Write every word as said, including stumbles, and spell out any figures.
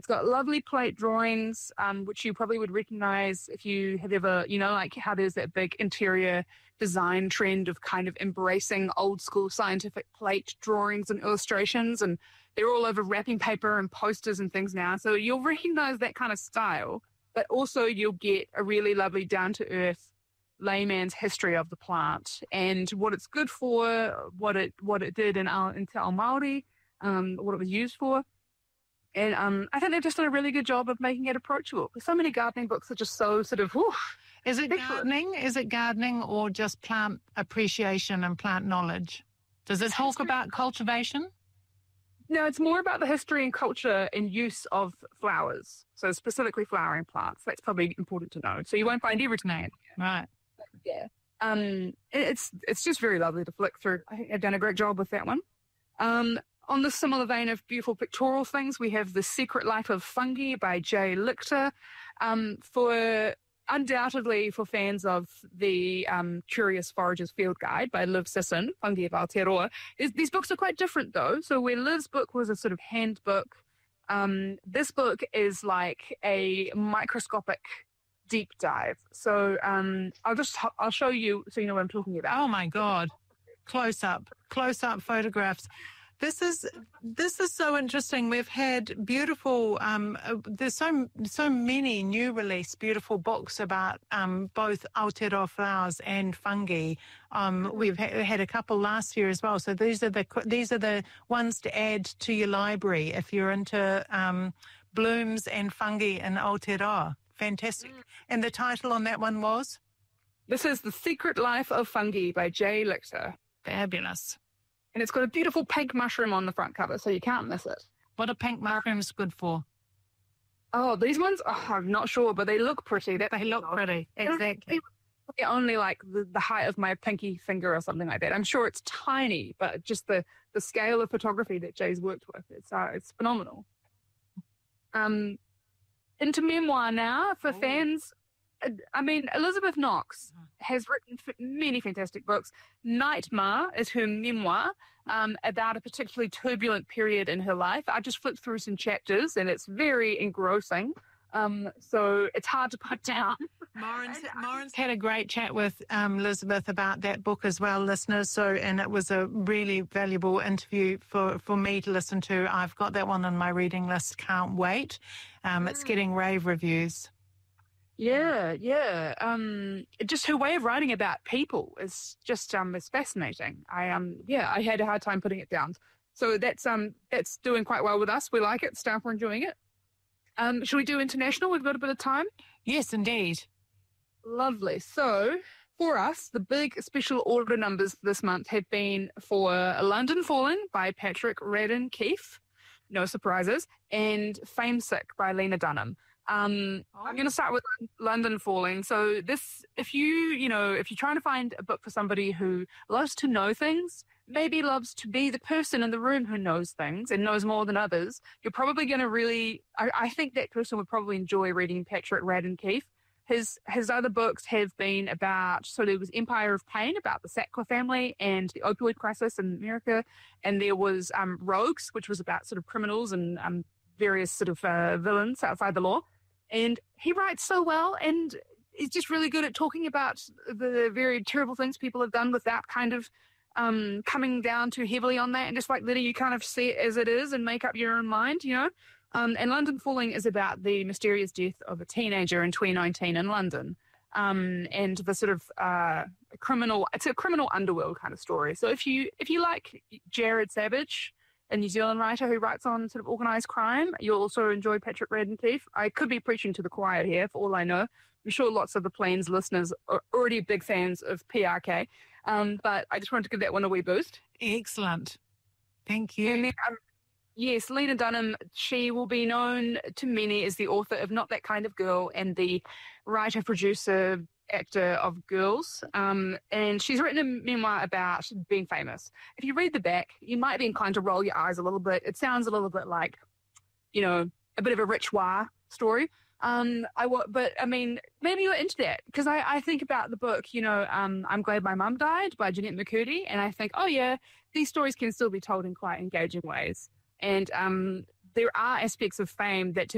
got lovely plate drawings, um, which you probably would recognize if you have ever, you know, like how there's that big interior design trend of kind of embracing old school scientific plate drawings and illustrations. And they're all over wrapping paper and posters and things now. So you'll recognize that kind of style, but also you'll get a really lovely down to earth layman's history of the plant and what it's good for, what it what it did in, in Te Ao Māori, um, what it was used for. And um, I think they've just done a really good job of making it approachable. So many gardening books are just so sort of, whew, Is it gardening? Is it gardening or just plant appreciation and plant knowledge? Does it talk about cultivation? No, it's more about the history and culture and use of flowers. So specifically flowering plants. That's probably important to know. So you won't find everything. Right. Yeah. Um, it's it's just very lovely to flick through. I think I've done a great job with that one. Um, on the similar vein of beautiful pictorial things, we have The Secret Life of Fungi by Jay Lichter. Um, for undoubtedly for fans of the um, Curious Forager's Field Guide by Liv Sisson, Fungi of Aotearoa, is, these books are quite different though. So where Liv's book was a sort of handbook, um, this book is like a microscopic deep dive. So um, I'll just I'll show you so you know what I'm talking about. Oh my God, close up, close up photographs. This is this is so interesting. We've had beautiful. Um, uh, there's so so many new release beautiful books about um, both Aotearoa flowers and fungi. Um, we've ha- had a couple last year as well. So these are the these are the ones to add to your library if you're into um, blooms and fungi in Aotearoa. Fantastic. Mm. And the title on that one was? This is The Secret Life of Fungi by Jay Lichter. Fabulous. And it's got a beautiful pink mushroom on the front cover, so you can't miss it. What are pink mushrooms good for? Oh, these ones? Oh, I'm not sure, but they look pretty. That They look pretty, exactly. They're only like the, the height of my pinky finger or something like that. I'm sure it's tiny, but just the, the scale of photography that Jay's worked with, it's, uh, it's phenomenal. Um, into memoir now for oh. fans. I mean, Elizabeth Knox has written many fantastic books. Nightmare is her memoir um, about a particularly turbulent period in her life. I just flipped through some chapters and it's very engrossing. Um, so it's hard to put down. Lauren's, Lauren's had a great chat with um, Elizabeth about that book as well, listeners. So, and it was a really valuable interview for, for me to listen to. I've got that one on my reading list. Can't wait. Um, it's getting rave reviews. Yeah, yeah. Um, just her way of writing about people is just um, is fascinating. I um, yeah, I had a hard time putting it down. So that's um, that's doing quite well with us. We like it. Staff are enjoying it. Um, should we do international? We've got a bit of time. Yes, indeed. Lovely. So for us, the big special order numbers this month have been for London Falling by Patrick Radden Keefe. No surprises. And Fame Sick by Lena Dunham. Um, oh. I'm going to start with London Falling. So this, if you, you know, if you're trying to find a book for somebody who loves to know things, maybe loves to be the person in the room who knows things and knows more than others, you're probably going to really, I, I think that person would probably enjoy reading Patrick Radden Keefe. His, his other books have been about, so there was Empire of Pain about the Sackler family and the opioid crisis in America. And there was um, Rogues, which was about sort of criminals and um, various sort of uh, villains outside the law. And he writes so well and he's just really good at talking about the very terrible things people have done without kind of um, coming down too heavily on that and just like letting you kind of see it as it is and make up your own mind, you know. Um, and London Falling is about the mysterious death of a teenager in twenty nineteen in London um, and the sort of uh, criminal, it's a criminal underworld kind of story. So if you if you like Jared Savage, a New Zealand writer who writes on sort of organised crime, you'll also enjoy Patrick Radden Keefe. I could be preaching to the choir here, for all I know. I'm sure lots of the Plains listeners are already big fans of P R K, um, but I just wanted to give that one a wee boost. Excellent. Thank you. And then, um, yes, Lena Dunham, she will be known to many as the author of Not That Kind of Girl and the writer, producer, actor of Girls, um, and she's written a memoir about being famous. If you read the back, you might be inclined to roll your eyes a little bit. It sounds a little bit like, you know, a bit of a Rich Wah story. Um, I w- but I mean, maybe you're into that because I, I think about the book, you know, um, I'm Glad My Mum Died by Jeanette McCurdy, and I think, oh yeah, these stories can still be told in quite engaging ways. And um, there are aspects of fame that to